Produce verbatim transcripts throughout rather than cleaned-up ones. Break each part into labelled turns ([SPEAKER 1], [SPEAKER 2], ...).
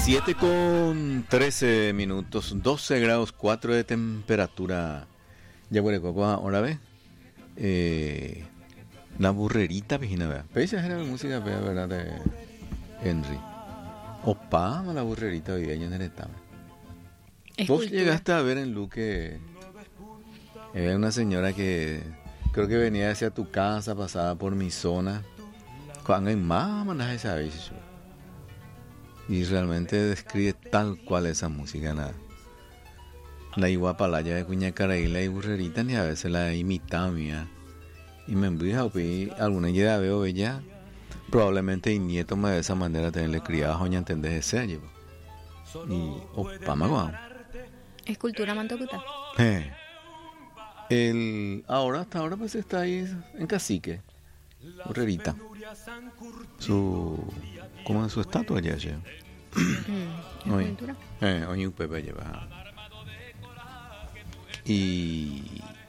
[SPEAKER 1] siete con trece minutos, doce grados cuatro de temperatura. Ya por el ahora ve. Eh, la burrerita, vigina, vea. Pese a la música, vea, verdad, de Henry. Opa, la burrerita hoy en el estado. Vos llegaste a ver en Luque. Había una señora que creo que venía hacia tu casa, pasaba por mi zona. Cuando hay más manas esa vez. Y realmente describe tal cual esa música, nada. La iguapalaya de Cuñacaraíla y burrerita, ni a veces la imitaba mía. Y me envía a alguna idea veo bella. Probablemente y nieto me de esa manera tenerle criado a Joña entender ese llevo. Y opa, maguao.
[SPEAKER 2] Es cultura mantocuta.
[SPEAKER 1] Eh. El ahora hasta ahora pues está ahí en Cacique. Burrerita. Su como en su estatua ya ya.
[SPEAKER 2] Mm,
[SPEAKER 1] hoy,
[SPEAKER 2] cultura.
[SPEAKER 1] Eh, hoy un pepe lleva. Y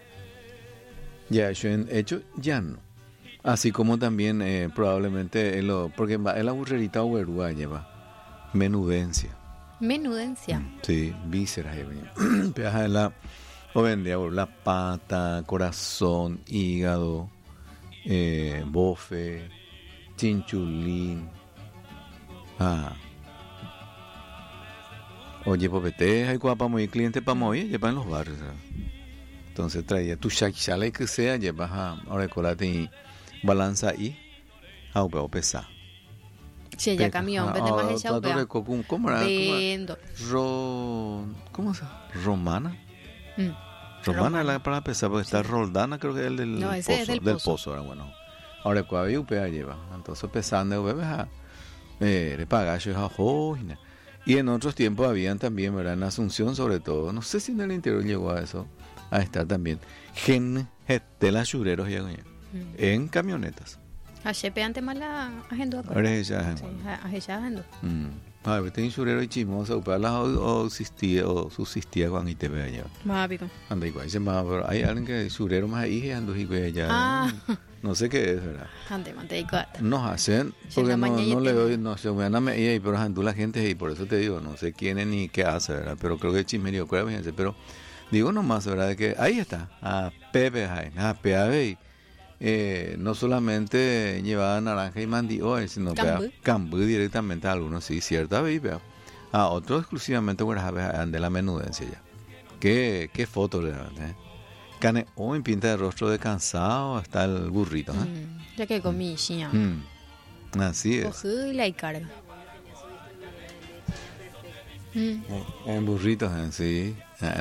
[SPEAKER 1] ya yo en hecho ya no. Así como también eh, probablemente en lo, porque en la burrerita oberúa lleva menudencia.
[SPEAKER 2] Menudencia.
[SPEAKER 1] Mm, sí, vísceras lleva. Peaja de la o vendría la pata, corazón, hígado, eh, bofe, chinchulín. Ah. Oye, popete, hay cuapa muy cliente para mover, lleva en los barrios. ¿Sabes? Entonces traía tu shakishala y que sea, llevas a ahora colate y balanza y a upeo pesa.
[SPEAKER 2] Che, ya camión, vende más ella upea.
[SPEAKER 1] ¿Cómo era?
[SPEAKER 2] Vendo.
[SPEAKER 1] Ro, ¿cómo se llama? Romana.
[SPEAKER 2] Mm.
[SPEAKER 1] Romana es la para pesar, porque está Roldana, creo que es el del
[SPEAKER 2] no, ese
[SPEAKER 1] pozo,
[SPEAKER 2] es del
[SPEAKER 1] del
[SPEAKER 2] pozo.
[SPEAKER 1] pozo, ahora bueno. Ahora cuál upea lleva, entonces pesando bebes a eh, le paga yo a jojina. Y en otros tiempos habían también, ¿verdad? En Asunción sobre todo, no sé si en el interior llegó a eso, a estar también gen de las chureros ya, mm. en camionetas.
[SPEAKER 2] A chepe ante más la agenda.
[SPEAKER 1] Ahora es ella,
[SPEAKER 2] sí, a ella agenda.
[SPEAKER 1] A ver, tengo churero y chimosa, para la o existía o subsistía cuando te ve allá.
[SPEAKER 2] Más pico.
[SPEAKER 1] Anda igual, se llama, pero hay alguien que churero más ahí ando y ve allá.
[SPEAKER 2] Ah.
[SPEAKER 1] No sé qué es, ¿verdad?
[SPEAKER 2] Ante manteica.
[SPEAKER 1] Nos hacen, porque no, no le doy, no sé, me van a y pero andú la gente y por eso te digo, no sé quién es ni qué hace, ¿verdad? Pero creo que chismerío, creo, fíjense, pero digo nomás, ¿verdad? De que ahí está, a Pepe, a P A B, eh, no solamente llevaba naranja y mandío, sino que cambú directamente a algunos, sí, cierta vez, a otros exclusivamente, de la menudencia ya. ¿Qué, qué foto le dan, eh? Cane o en pinta de rostro de cansado hasta el burrito, ¿eh?
[SPEAKER 2] Mm, ya que comí, sí.
[SPEAKER 1] Mm. Así es.
[SPEAKER 2] Cogido y la carga.
[SPEAKER 1] Mm. En burritos, ¿eh? Sí.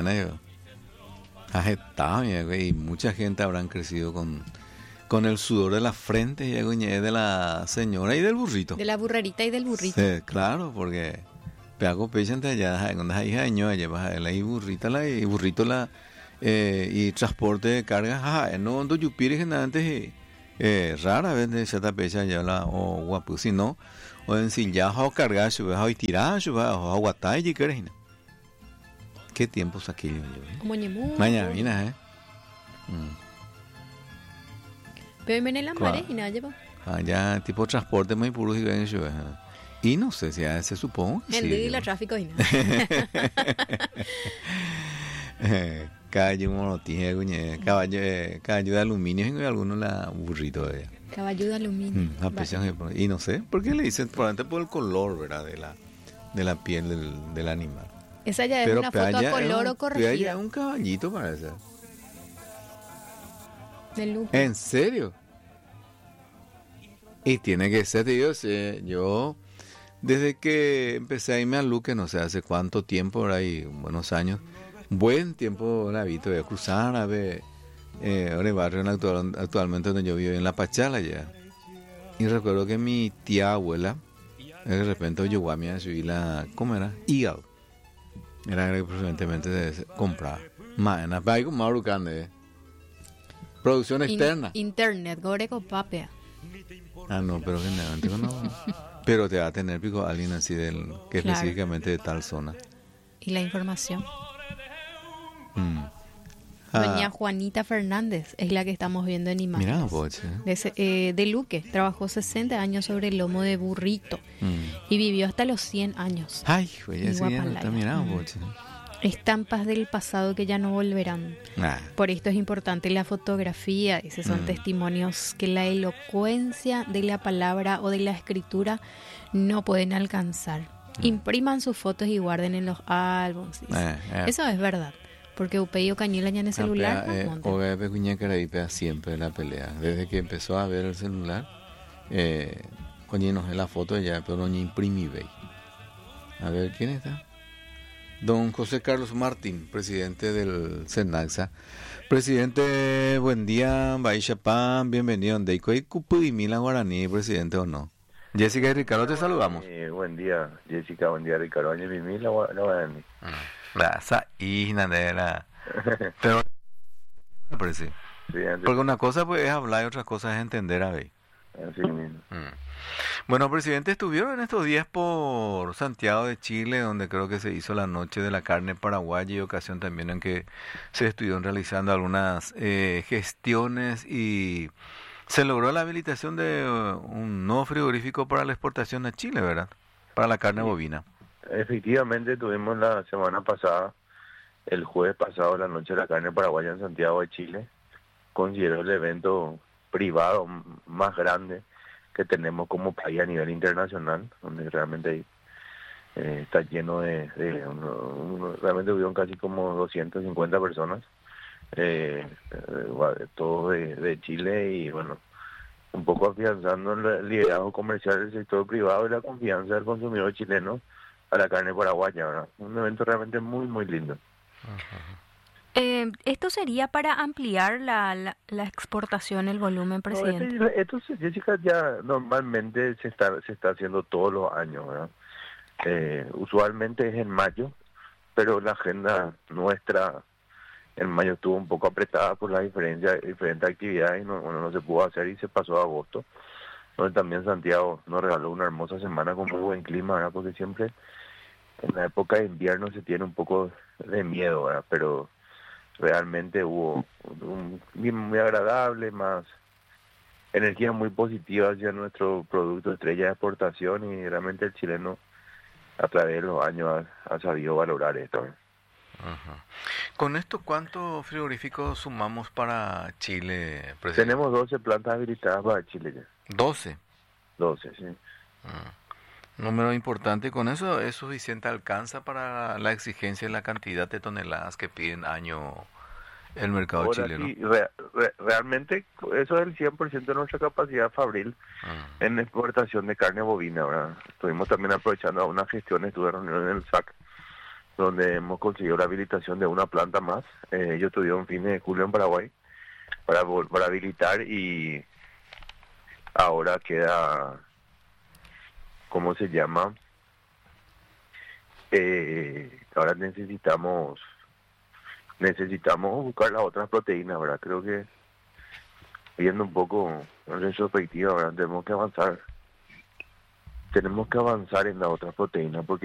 [SPEAKER 1] Ajetado, y mucha gente habrán crecido con, con el sudor de la frente y de la señora y del burrito.
[SPEAKER 2] De la burrerita y del burrito.
[SPEAKER 1] Sí, claro, porque peago pechante allá, cuando hay años, llevas la y burrita la y burrito la eh, y transporte de carga, ajá, no ando yupiri generalmente eh, rara vez de esa pecha ya la o guapo, si no o en sillaja o cargar, se va a tirar, se va a aguatar y qué qué tiempos aquellos yo.
[SPEAKER 2] Como ñemú.
[SPEAKER 1] Mañana, mira, eh. Mm.
[SPEAKER 2] Pero me en la mare y nada lleva.
[SPEAKER 1] Allá tipo transporte muy puro y ven eso. Y no sé si a ese supongo que
[SPEAKER 2] sí. En la tráfico y nada.
[SPEAKER 1] Caballo monotije, cuñe, caballo, caballo de aluminio y algunos la burrito de ella.
[SPEAKER 2] Caballo de aluminio.
[SPEAKER 1] Mm, vale. Y no sé, ¿por qué le dicen? Probablemente por el color, ¿verdad? De la, de la piel del, del animal.
[SPEAKER 2] Esa ya es
[SPEAKER 1] pero
[SPEAKER 2] una foto a color un, o corregida.
[SPEAKER 1] Pero ya es un caballito, parece.
[SPEAKER 2] De lujo.
[SPEAKER 1] ¿En serio? Y tiene que ser, tío, sí, yo desde que empecé a irme a Luque, no sé hace cuánto tiempo, ahora hay buenos años, buen tiempo la vi, voy a cruzar a ver eh, ahora el barrio en actual, actualmente donde yo vivo, en La Pachala ya. Y recuerdo que mi tía abuela, de repente llegó a mí a subir la, ¿cómo era? Hígado. Era que preferentemente de comprar. Maena, va con Marucande. Producción externa.
[SPEAKER 2] In, internet, gore con papea.
[SPEAKER 1] Ah, no, pero generalmente no. Pero te va a tener pico alguien así del que
[SPEAKER 2] claro.
[SPEAKER 1] específicamente de tal zona.
[SPEAKER 2] Y la información.
[SPEAKER 1] Mm.
[SPEAKER 2] Doña Juanita Fernández es la que estamos viendo en imágenes.
[SPEAKER 1] Mirá, pues, ¿eh?
[SPEAKER 2] De, ese- eh, de Luque, trabajó sesenta años sobre el lomo de burrito
[SPEAKER 1] Mm.
[SPEAKER 2] y vivió hasta los cien años.
[SPEAKER 1] Ay, güey,
[SPEAKER 2] Y
[SPEAKER 1] ese ya no
[SPEAKER 2] Guapalaya.
[SPEAKER 1] está mirado,
[SPEAKER 2] Mm.
[SPEAKER 1] pues. ¿eh?
[SPEAKER 2] Estampas del pasado que ya no volverán.
[SPEAKER 1] Ah,
[SPEAKER 2] Por esto es importante la fotografía. Esos son
[SPEAKER 1] Mm.
[SPEAKER 2] testimonios que la elocuencia de la palabra o de la escritura no pueden alcanzar. Impriman sus fotos y guarden en los álbumes. dice.
[SPEAKER 1] eh, eh.
[SPEAKER 2] Eso es verdad. Porque Upeyo Cañila ya en el celular.
[SPEAKER 1] Ah, pea, eh,
[SPEAKER 2] no monta.
[SPEAKER 1] Oga de Cuña Caraípe siempre en la pelea. Desde que empezó a ver el celular, eh, coñe, no es la foto ya, pero no imprimi ve. A ver, ¿quién está? Don José Carlos Martín, presidente del Senaxa. Presidente, buen día, Baisha Pan, bienvenido. ¿Deiko y Cupudimila Guaraní, presidente o no? Jessica y Ricardo, te saludamos.
[SPEAKER 3] Eh, buen día, Jessica, buen día, Ricardo. Año Mimi, la gua- la Guaraní.
[SPEAKER 1] La Saína de la... Pero... me parece.
[SPEAKER 3] Sí, antes-
[SPEAKER 1] Porque una cosa pues es hablar y otra cosa es entender a ver.
[SPEAKER 3] así mismo.
[SPEAKER 1] Mm. Bueno, presidente, estuvieron en estos días por Santiago de Chile, donde creo que se hizo la Noche de la Carne Paraguaya y ocasión también en que se estuvieron realizando algunas eh, gestiones y se logró la habilitación de eh, un nuevo frigorífico para la exportación a Chile, ¿verdad? Para la carne
[SPEAKER 3] Sí.
[SPEAKER 1] bovina.
[SPEAKER 3] Efectivamente, tuvimos la semana pasada, el jueves pasado, la Noche de la Carne Paraguaya en Santiago de Chile. Considero el evento privado m- más grande que tenemos como país a nivel internacional, donde realmente hay, eh, está lleno de... de uno- uno- realmente hubieron casi como doscientas cincuenta personas, eh, eh, gua- todos de, de Chile, y bueno, un poco afianzando el liderazgo comercial del sector privado y la confianza del consumidor chileno a la carne paraguaya, ¿verdad? Un evento realmente muy, muy lindo.
[SPEAKER 2] Eh, ¿Esto sería para ampliar la, la, la exportación, el volumen,
[SPEAKER 3] No,
[SPEAKER 2] presidente?
[SPEAKER 3] este- esto, se- Jessica, ya normalmente se está se está haciendo todos los años, ¿verdad? Eh, usualmente es en mayo, pero la agenda nuestra en mayo estuvo un poco apretada por las diferencias, diferentes actividades y no, bueno, no se pudo hacer y se pasó a agosto, donde también Santiago nos regaló una hermosa semana con muy buen clima, ¿verdad? Porque siempre en la época de invierno se tiene un poco de miedo, ¿verdad? Pero realmente hubo un clima muy agradable, más energía muy positiva hacia nuestro producto estrella de exportación, y realmente el chileno a través de los años ha, ha sabido valorar esto, ¿eh?
[SPEAKER 1] Ajá. Con esto, ¿cuántos frigoríficos sumamos para Chile, presidente?
[SPEAKER 3] Tenemos doce plantas habilitadas para Chile ya,
[SPEAKER 1] doce.
[SPEAKER 3] doce, sí.
[SPEAKER 1] Ah, número importante. ¿Con eso es suficiente? ¿Alcanza para la exigencia y la cantidad de toneladas que piden año el mercado
[SPEAKER 3] Ahora
[SPEAKER 1] chileno?
[SPEAKER 3] sí, re- re- realmente eso es el cien por ciento de nuestra capacidad fabril
[SPEAKER 1] Ah,
[SPEAKER 3] en exportación de carne bovina, ¿verdad? Estuvimos también aprovechando una gestión, estuve reunión en el S A C, donde hemos conseguido la habilitación de una planta más. Eh, ellos tuvieron fines de julio en Paraguay para, vol- para habilitar, y ahora queda, ¿cómo se llama? Eh, ahora necesitamos necesitamos buscar las otras proteínas, ¿verdad? Creo que viendo un poco en retrospectiva, ¿verdad? Tenemos que avanzar tenemos que avanzar en las otras proteínas, porque